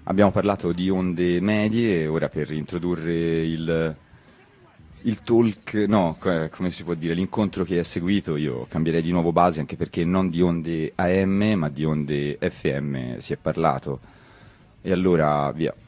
Abbiamo parlato di onde medie, ora per introdurre il talk, no, come si può dire, l'incontro che è seguito, io cambierei di nuovo base, anche perché non di onde AM, ma di onde FM si è parlato. E allora, via.